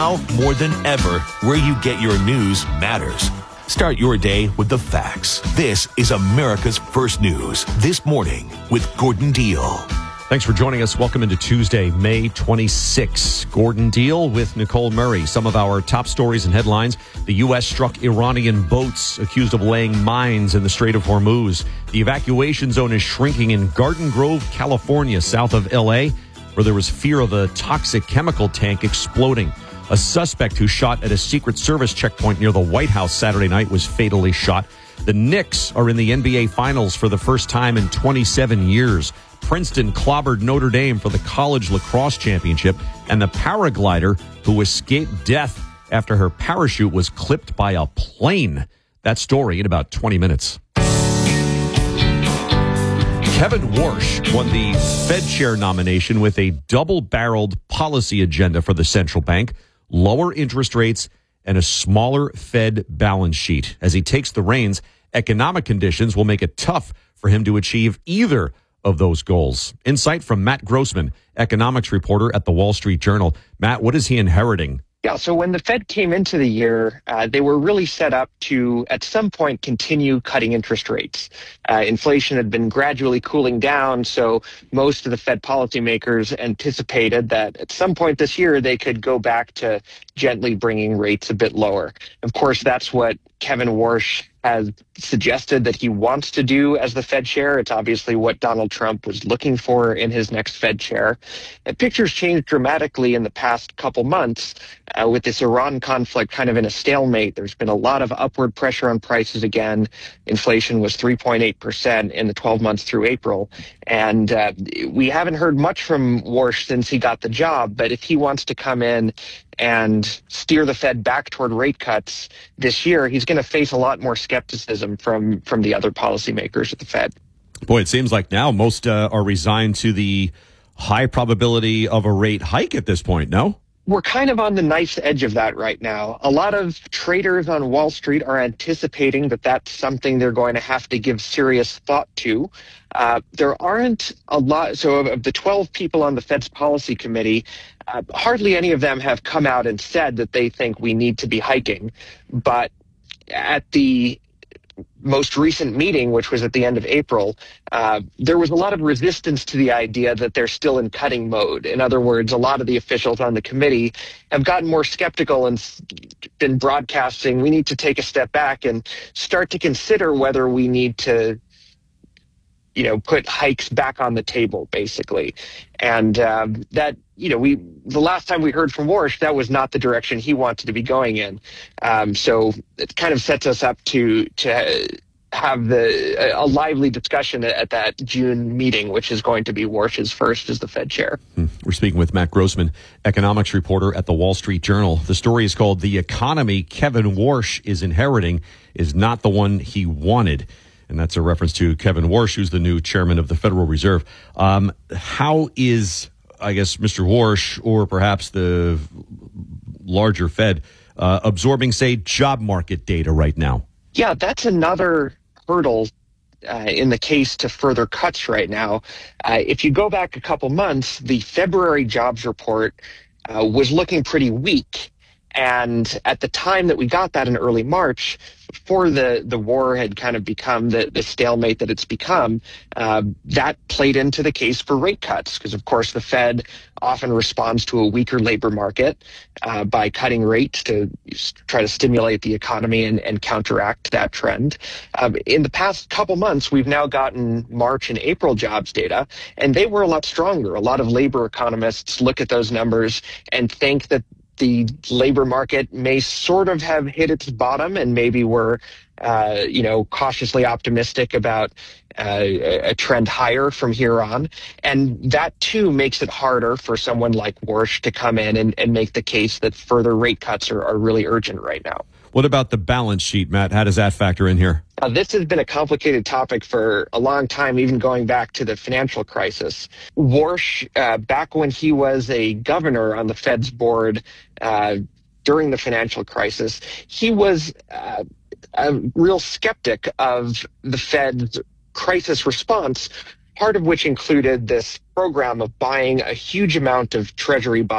Now, more than ever, where you get your news matters. Start your day with the facts. This is America's First News. This morning with Gordon Deal. Thanks for joining us. Welcome into Tuesday, May 26. Gordon Deal with Nicole Murray. Some of our top stories and headlines. The U.S. struck Iranian boats accused of laying mines in the Strait of Hormuz. The evacuation zone is shrinking in Garden Grove, California, south of L.A., where there was fear of a toxic chemical tank exploding. A suspect who shot at a Secret Service checkpoint near the White House Saturday night was fatally shot. The Knicks are in the NBA Finals for the first time in 27 years. Princeton clobbered Notre Dame for the college lacrosse championship. And the paraglider who escaped death after her parachute was clipped by a plane. That story in about 20 minutes. Kevin Warsh won the Fed chair nomination with a double-barreled policy agenda for the central bank, lower interest rates, and a smaller Fed balance sheet. As he takes the reins, economic conditions will make it tough for him to achieve either of those goals. Insight from Matt Grossman, economics reporter at the Wall Street Journal. Matt, what is he inheriting? Yeah, so when the Fed came into the year, they were really set up to, at some point, continue cutting interest rates. Inflation had been gradually cooling down, so most of the Fed policymakers anticipated that at some point this year, they could go back to gently bringing rates a bit lower. Of course, that's what Kevin Warsh has suggested that he wants to do as the Fed chair. It's obviously what Donald Trump was looking for in his next Fed chair. And pictures changed dramatically in the past couple months with this Iran conflict kind of in a stalemate. There's been a lot of upward pressure on prices again. Inflation was 3.8% in the 12 months through April. And we haven't heard much from Warsh since he got the job, but if he wants to come in and steer the Fed back toward rate cuts this year, he's going to face a lot more skepticism from the other policymakers at the Fed. Boy, it seems like now most are resigned to the high probability of a rate hike at this point, no? We're kind of on the knife's edge of that right now. A lot of traders on Wall Street are anticipating that that's something they're going to have to give serious thought to. There aren't a lot. So of the 12 people on the Fed's policy committee, hardly any of them have come out and said that they think we need to be hiking. But at the most recent meeting, which was at the end of April, there was a lot of resistance to the idea that they're still in cutting mode. In other words, a lot of the officials on the committee have gotten more skeptical and been broadcasting, we need to take a step back and start to consider whether we need to put hikes back on the table, basically. And that, the last time we heard from Warsh, that was not the direction he wanted to be going in. So it kind of sets us up to have a lively discussion at that June meeting, which is going to be Warsh's first as the Fed chair. We're speaking with Matt Grossman, economics reporter at the Wall Street Journal. The story is called "The Economy Kevin Warsh is Inheriting is Not the One He Wanted." And that's a reference to Kevin Warsh, who's the new chairman of the Federal Reserve. How is, I guess, Mr. Warsh, or perhaps the larger Fed, absorbing, say, job market data right now? Yeah, that's another hurdle in the case to further cuts right now. If you go back a couple months, the February jobs report was looking pretty weak. And at the time that we got that in early March, before the war had kind of become the stalemate that it's become, that played into the case for rate cuts, because, of course, the Fed often responds to a weaker labor market by cutting rates to try to stimulate the economy and counteract that trend. In the past couple months, we've now gotten March and April jobs data, and they were a lot stronger. A lot of labor economists look at those numbers and think that the labor market may sort of have hit its bottom, and maybe we're, cautiously optimistic about a trend higher from here on. And that, too, makes it harder for someone like Warsh to come in and make the case that further rate cuts are really urgent right now. What about the balance sheet, Matt? How does that factor in here? This has been a complicated topic for a long time, even going back to the financial crisis. Warsh, back when he was a governor on the Fed's board during the financial crisis, he was a real skeptic of the Fed's crisis response, part of which included this program of buying a huge amount of Treasury bonds